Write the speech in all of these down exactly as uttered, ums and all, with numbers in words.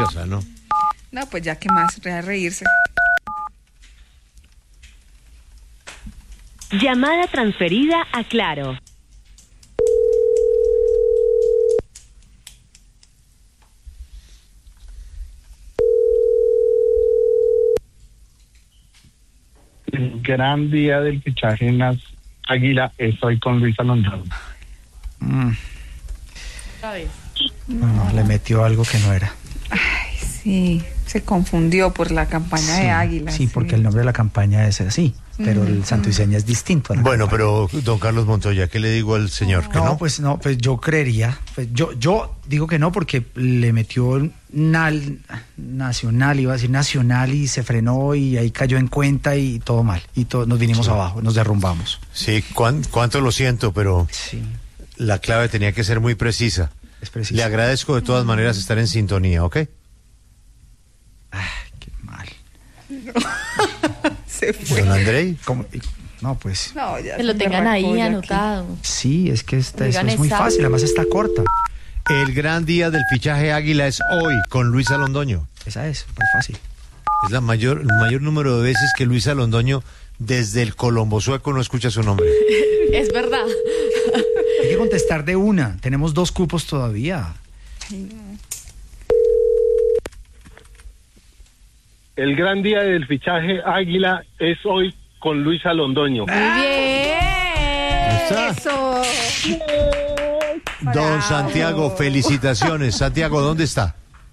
nerviosa, ¿no? No, pues ya que más, a reírse. Llamada transferida a Claro. El gran día del fichaje en las Águila, estoy con Luisa Londoño. Mm. No, no, le metió algo que no era. Ay, sí, se confundió por la campaña Sí, de Águila. sí, porque el nombre de la campaña es así, pero el Santuiceña es distinto a la Bueno, campaña. pero don Carlos Montoya, ¿qué le digo al señor? ¿Que No, no? pues no, pues yo creería, pues yo, yo digo que no porque le metió nal, nacional, iba a decir nacional y se frenó y ahí cayó en cuenta y todo mal, y to- nos vinimos Sí. abajo, nos derrumbamos. Sí, cuán- cuánto lo siento, pero Sí, la clave tenía que ser muy precisa. es preciso. Le agradezco de todas maneras estar en sintonía, ¿ok? Ay, qué mal. Se fue. Don Andrei. ¿Cómo? No, pues No, ya Que lo se tengan ahí emberracó ya aquí. anotado. sí, es que esta, eso Oigan, es muy exacto. fácil, además está corta. El gran día del fichaje Águila es hoy con Luisa Londoño. Esa es, súper fácil. Es la mayor, el mayor número de veces que Luisa Londoño desde el Colombo Sueco no escucha su nombre. Es verdad. Hay que contestar de una, tenemos dos cupos todavía. El gran día del fichaje Águila es hoy con Luisa Londoño. Muy bien. ¿Está? Eso. Don Bravo. Santiago, felicitaciones. Santiago, ¿dónde está?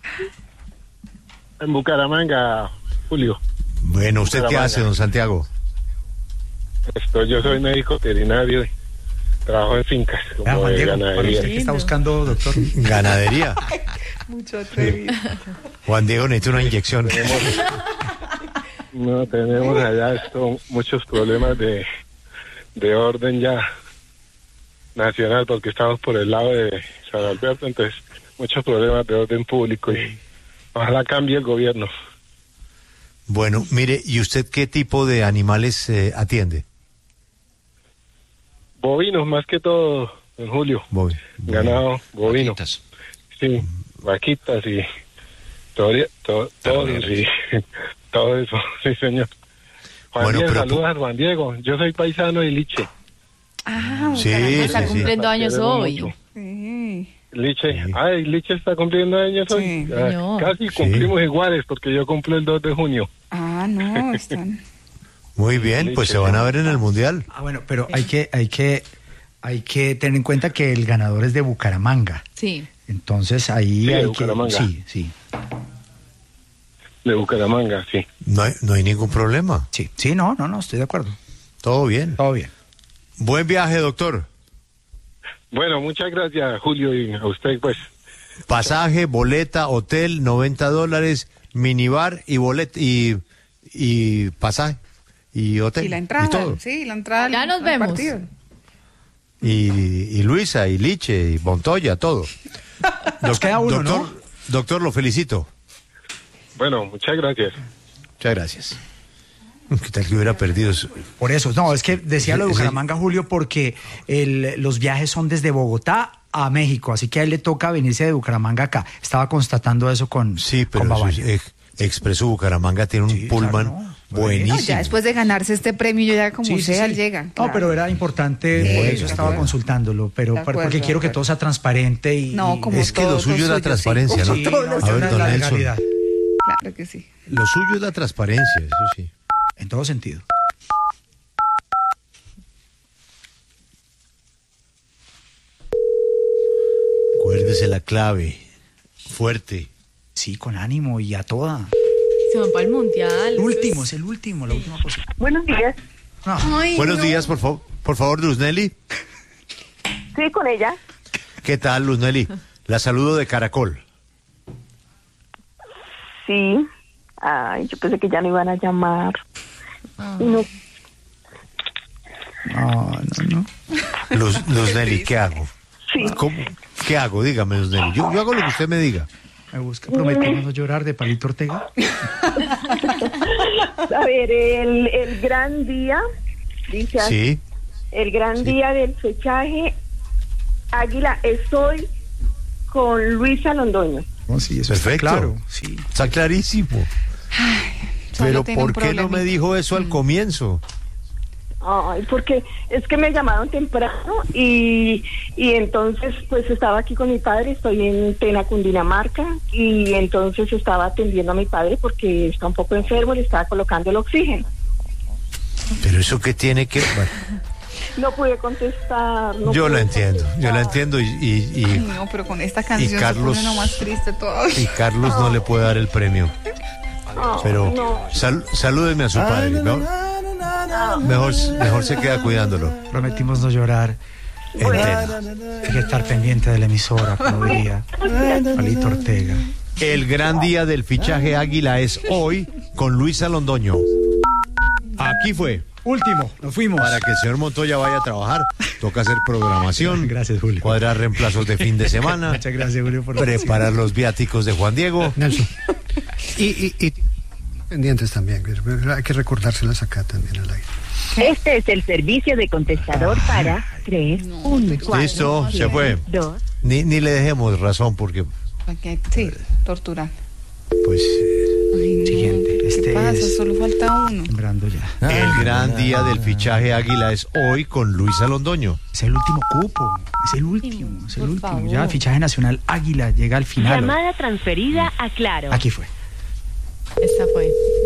En Bucaramanga, Julio. Bueno, ¿usted qué Bucaramanga. hace, don Santiago? Esto, yo soy médico veterinario y trabajo en fincas, como Ah, Juan de Diego, para ganadería. usted que está buscando, doctor. Ganadería. Mucho atrevido. Juan Diego necesita una inyección. No, tenemos allá esto, muchos problemas de, de orden ya nacional, porque estamos por el lado de San Alberto, entonces muchos problemas de orden público y ojalá cambie el gobierno. Bueno, mire, ¿y usted qué tipo de animales eh, atiende? Bovinos, más que todo, en Julio. Voy. Ganado bovino. Sí, vaquitas y todo, todo, todo, y, todo eso, sí, señor. Juan Bueno, Diego, pero- saludas, Juan Diego. Yo soy paisano de Liche. Ah, Sí, Bucaramanga. sí, Está sí. cumpliendo años Queremos hoy. mucho. Sí. Liche, Sí. ay, Liche está cumpliendo años hoy. Sí, Ah, señor. casi cumplimos iguales porque yo cumplo el dos de junio. Ah, no, están. Muy bien, pues se van a ver en el Mundial. Ah, bueno, pero hay que, hay que, hay que tener en cuenta que el ganador es de Bucaramanga. Sí. Entonces ahí Sí, de hay que, Bucaramanga. sí, sí, De Bucaramanga, sí. No hay, no hay ningún problema. sí, sí, no, no, no, estoy de acuerdo. Todo bien. Todo bien. Buen viaje, doctor. Bueno, muchas gracias, Julio, y a usted, pues. Pasaje, boleta, hotel, noventa dólares, minibar y bolet y, y pasaje y hotel. Y la entrada. Y todo. Sí, la entrada. Ya al- nos al vemos. partido. Y, y Luisa, y Liche, y Montoya, todo. Nos queda uno, doctor, ¿no? Doctor, lo felicito. Bueno, muchas gracias. Muchas gracias. ¿Qué tal que hubiera perdido eso? Por eso, no, es que decía lo de Ese- Bucaramanga, Julio, porque el, los viajes son desde Bogotá a México, así que a él le toca venirse de Bucaramanga acá. Estaba constatando eso con, Sí, con pero Bavaria. eso es- eh, Expreso Bucaramanga tiene un Sí, pullman claro, no. buenísimo. No, ya después de ganarse este premio, yo ya como Sí, sí, sea, sí. llega. No, claro. pero era importante, Sí, por de eso estaba acuerdo. consultándolo, pero De para- acuerdo, porque de quiero que acuerdo. todo sea transparente y... No, como Es que lo todo, suyo es la sí. transparencia, ¿no? Sí, Todo no, lo A ver, la don Nelson. legalidad, Claro que sí. Lo suyo es la transparencia, eso sí. en todo sentido. Acuérdese la clave. Fuerte. Sí, con ánimo y a toda. Se van para el mundial. El último, es el último, la última cosa. Buenos días. No, Ay, Buenos no. días, por favor. Por favor, Luz Nelly. Sí, con ella. ¿Qué tal, Luz Nelly? La saludo de Caracol. Sí. Ay, yo pensé que ya no iban a llamar. No, no, no, no. Luz, Luz Nelly, ¿qué hago? sí. ¿Cómo? ¿Qué hago? Dígame, Luz Nelly. Yo, yo hago lo que usted me diga. Me busca Prometemos no llorar de Palito Ortega. A ver, el, el gran día, dice así, Sí. el gran Sí. día del fechaje, Águila, estoy con Luisa Londoño. No, sí, eso Perfecto. está claro. Sí. Está clarísimo. Solo Pero tiene un ¿por qué no me problemita. dijo eso al comienzo? Ay, porque es que me llamaron temprano y, y entonces pues estaba aquí con mi padre, estoy en Tena, Cundinamarca, y entonces estaba atendiendo a mi padre porque está un poco enfermo, le estaba colocando el oxígeno. Pero eso qué tiene que... Bueno, No pude contestar. No yo pude la entiendo, yo la contestar. entiendo y, y, y- Ay, no, pero con esta canción Carlos- se pone uno más triste todavía. y Carlos no le puede dar el premio. Ay, Pero no. sal- salúdeme a su padre, ¿no? Mejor, mejor se queda cuidándolo. Prometimos no llorar. En Tena. Hay que estar pendiente de la emisora, como diría Palito Ortega. El gran día del fichaje Águila es hoy con Luisa Londoño. Aquí fue. Último, nos fuimos. Para que el señor Montoya vaya a trabajar, toca hacer programación. Gracias, Julio. Cuadrar reemplazos de fin de semana. Muchas gracias, Julio, por Preparar los viáticos de Juan Diego. Nelson. Y, y, y pendientes también, hay que recordárselas acá también al aire. Este es el servicio de contestador para tres, uno, cuatro, Listo, se fue. dos. Ni, ni le dejemos razón porque, Porque, sí, torturar. pues, Ay, no, Siguiente, ¿qué este pasa? es- Solo falta uno. Sembrando ya. el gran día del fichaje Águila es hoy con Luisa Londoño. Es el último cupo, es el último, es el Por último. favor. Ya, fichaje nacional Águila llega al final. Llamada transferida a Claro. Aquí fue. Esta fue.